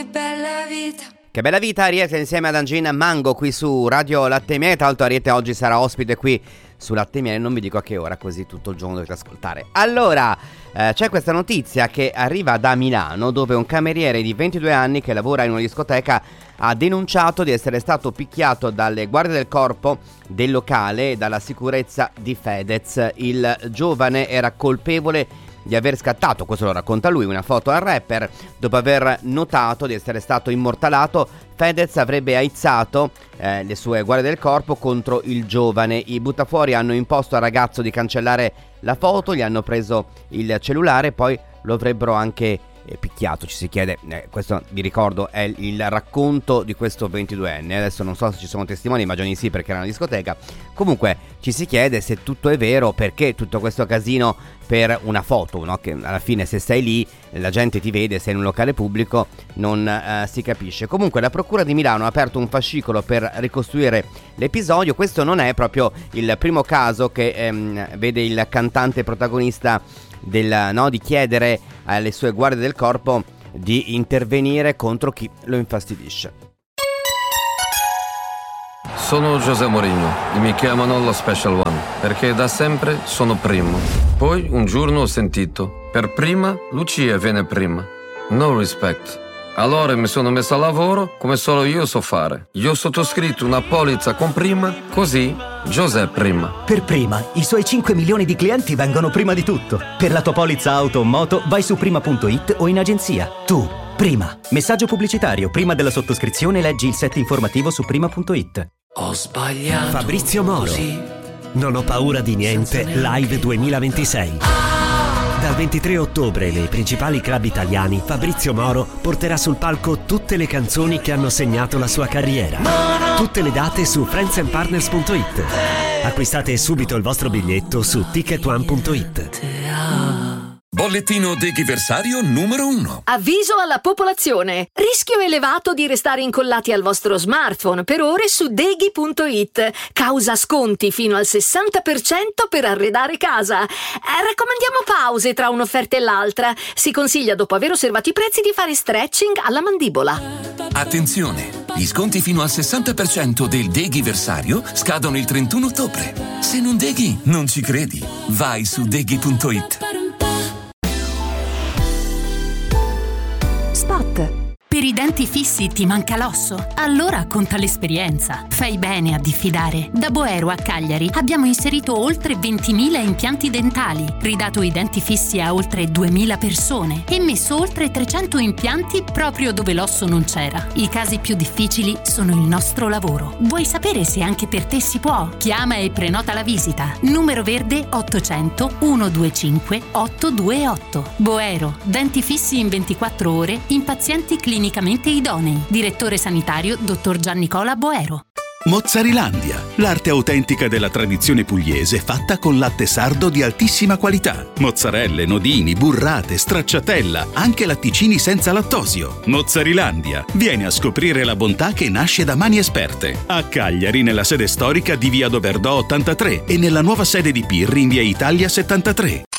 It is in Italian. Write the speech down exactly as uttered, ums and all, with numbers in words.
che bella vita. Che bella vita, Ariete insieme ad Angina Mango qui su Radio Latte e Miele. Tra l'altro Ariete oggi sarà ospite qui su Latte e Miele, non vi dico a che ora, così tutto il giorno dovete ascoltare. Allora, eh, c'è questa notizia che arriva da Milano, dove un cameriere di ventidue anni che lavora in una discoteca ha denunciato di essere stato picchiato dalle guardie del corpo del locale e dalla sicurezza di Fedez. Il giovane era colpevole di aver scattato, questo lo racconta lui, una foto al rapper. Dopo aver notato di essere stato immortalato, Fedez avrebbe aizzato eh, le sue guardie del corpo contro il giovane. I buttafuori hanno imposto al ragazzo di cancellare la foto, gli hanno preso il cellulare, poi lo avrebbero anche eh, picchiato. Ci si chiede, eh, questo vi ricordo è il, il racconto di questo ventiduenne, adesso non so se ci sono testimoni, immagino di sì perché era una discoteca. Comunque ci si chiede se tutto è vero, perché tutto questo casino per una foto, no? Che alla fine se sei lì, la gente ti vede, sei in un locale pubblico, non eh, si capisce. Comunque la Procura di Milano ha aperto un fascicolo per ricostruire l'episodio. Questo non è proprio il primo caso che ehm, vede il cantante protagonista del, no, di chiedere alle sue guardie del corpo di intervenire contro chi lo infastidisce. Sono José Mourinho e mi chiamano lo Special One perché da sempre sono primo. Poi un giorno ho sentito, per prima Lucia viene prima. No respect. Allora mi sono messo a lavoro come solo io so fare. Io ho sottoscritto una polizza con prima, così José prima. Per prima, i suoi cinque milioni di clienti vengono prima di tutto. Per la tua polizza auto o moto vai su prima punto it o in agenzia. Tu, prima. Messaggio pubblicitario. Prima della sottoscrizione leggi il set informativo su prima punto it. Ho sbagliato. Fabrizio Moro. Così. Non ho paura di niente. Live duemilaventisei. Dal ventitré ottobre nei principali club italiani, Fabrizio Moro porterà sul palco tutte le canzoni che hanno segnato la sua carriera. Tutte le date su friends and partners punto it. Acquistate subito il vostro biglietto su ticket one punto it. Bollettino Deghiversario numero uno. Avviso alla popolazione. Rischio elevato di restare incollati al vostro smartphone per ore su deghi punto it. Causa sconti fino al sessanta per cento per arredare casa. Eh, raccomandiamo pause tra un'offerta e l'altra. Si consiglia, dopo aver osservato i prezzi, di fare stretching alla mandibola. Attenzione! Gli sconti fino al sessanta per cento del Deghiversario scadono il trentuno ottobre. Se non deghi, non ci credi. Vai su deghi punto it. Spot. Per i denti fissi ti manca l'osso? Allora conta l'esperienza. Fai bene a diffidare. Da Boero a Cagliari abbiamo inserito oltre ventimila impianti dentali, ridato i denti fissi a oltre duemila persone e messo oltre trecento impianti proprio dove l'osso non c'era. I casi più difficili sono il nostro lavoro. Vuoi sapere se anche per te si può? Chiama e prenota la visita. Numero verde ottocento centodventicinque ottocentodventotto. Boero, denti fissi in ventiquattro ore in pazienti clinici clinicamente idonei. Direttore sanitario dottor Giannicola Boero. Mozzarilandia, l'arte autentica della tradizione pugliese fatta con latte sardo di altissima qualità. Mozzarelle, nodini, burrate, stracciatella, anche latticini senza lattosio. Mozzarilandia, vieni a scoprire la bontà che nasce da mani esperte. A Cagliari, nella sede storica di via Doverdò ottantatré e nella nuova sede di Pirri in via Italia settantatré.